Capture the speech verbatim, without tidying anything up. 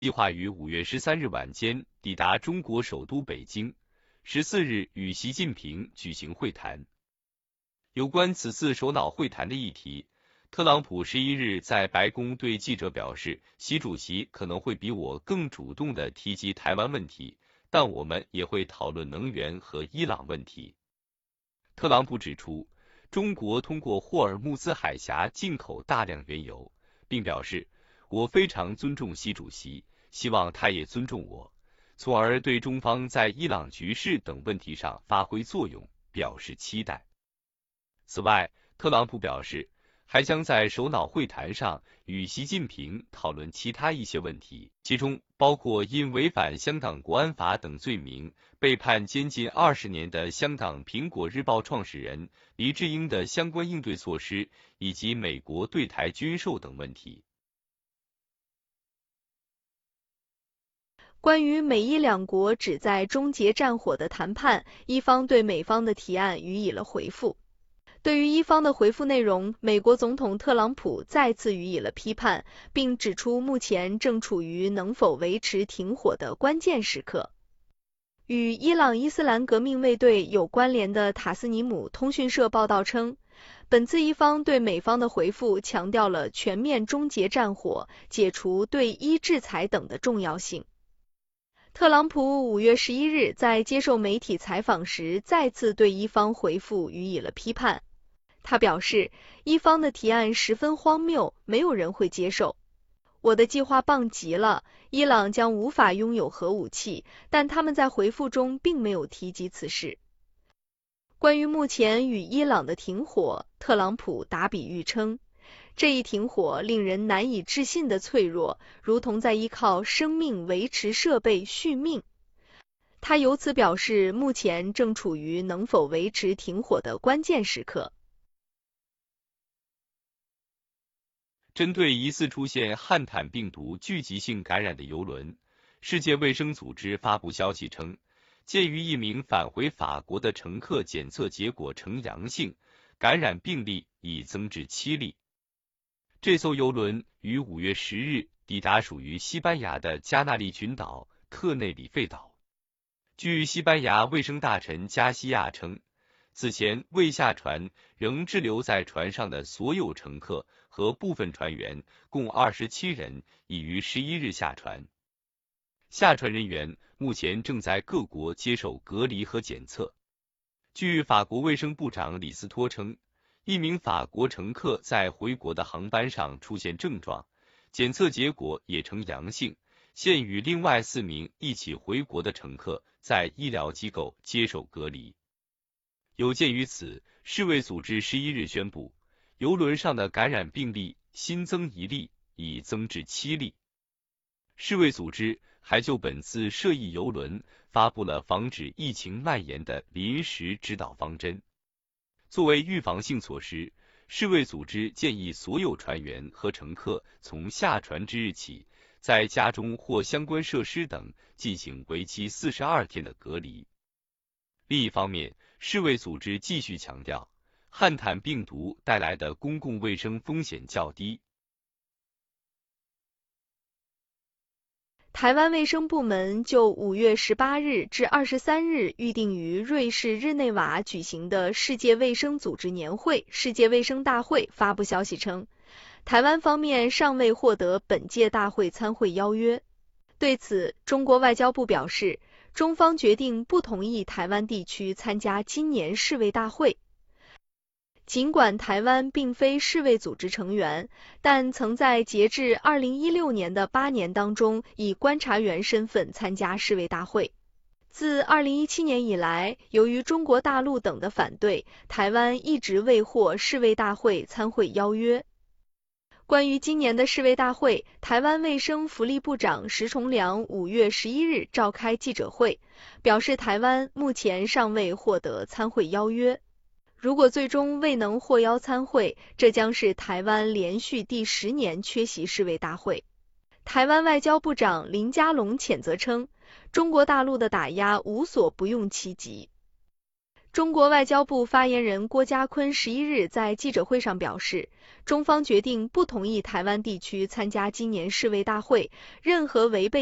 计划于五月十三日晚间抵达中国首都北京，十四日与习近平举行会谈。有关此次首脑会谈的议题，特朗普十一日在白宫对记者表示，习主席可能会比我更主动地提及台湾问题，但我们也会讨论能源和伊朗问题。特朗普指出，中国通过霍尔木兹海峡进口大量原油，并表示，我非常尊重习主席，希望他也尊重我，从而对中方在伊朗局势等问题上发挥作用表示期待。此外，特朗普表示，还将在首脑会谈上与习近平讨论其他一些问题，其中包括因违反香港国安法等罪名被判监禁二十年的香港苹果日报创始人黎智英的相关应对措施，以及美国对台军售等问题。 关于美伊两国旨在终结战火的谈判，伊方对美方的提案予以了回复。对于伊方的回复内容，美国总统特朗普再次予以了批判，并指出目前正处于能否维持停火的关键时刻。与伊朗伊斯兰革命卫队有关联的塔斯尼姆通讯社报道称，本次伊方对美方的回复强调了全面终结战火、解除对伊制裁等的重要性。特朗普五月十一日在接受媒体采访时，再次对伊方回复予以了批判。他表示，伊方的提案十分荒谬，没有人会接受。我的计划棒极了，伊朗将无法拥有核武器，但他们在回复中并没有提及此事。关于目前与伊朗的停火，特朗普打比喻称，这一停火令人难以置信的脆弱，如同在依靠生命维持设备续命。他由此表示，目前正处于能否维持停火的关键时刻。 针对疑似出现汉坦病毒聚集性感染的邮轮，世界卫生组织发布消息称，鉴于一名返回法国的乘客检测结果呈阳性，感染病例已增至七例。这艘邮轮于五月十日抵达属于西班牙的加那利群岛特内里费岛。据西班牙卫生大臣加西亚称，此前未下船仍滞留在船上的所有乘客和部分船员共二十七人已于十一日下船。下船人员目前正在各国接受隔离和检测。据法国卫生部长李斯托称，一名法国乘客在回国的航班上出现症状，检测结果也呈阳性，现与另外四名一起回国的乘客在医疗机构接受隔离。有鉴于此，世卫组织十一日宣布，邮轮上的感染病例新增一例，已增至七例。世卫组织还就本次涉疫邮轮发布了防止疫情蔓延的临时指导方针。作为预防性措施，世卫组织建议所有船员和乘客从下船之日起，在家中或相关设施等进行为期四十二天的隔离。另一方面，世卫组织继续强调，汉坦病毒带来的公共卫生风险较低。 台湾卫生部门就五月十八日至二十三日预定于瑞士日内瓦举行的世界卫生组织年会世界卫生大会发布消息称，台湾方面尚未获得本届大会参会邀约。对此，中国外交部表示，中方决定不同意台湾地区参加今年世卫大会。尽管台湾并非世卫组织成员，但曾在截至二零一六年的八年当中以观察员身份参加世卫大会。自二零一七年以来，由于中国大陆等的反对，台湾一直未获世卫大会参会邀约。关于今年的世卫大会，台湾卫生福利部长石崇良五月十一日召开记者会，表示台湾目前尚未获得参会邀约。如果最终未能获邀参会，这将是台湾连续第十年缺席世卫大会。台湾外交部长林佳龙谴责称，中国大陆的打压无所不用其极。 中国外交部发言人郭家坤十一日在记者会上表示，中方决定不同意台湾地区参加今年世卫大会，任何违背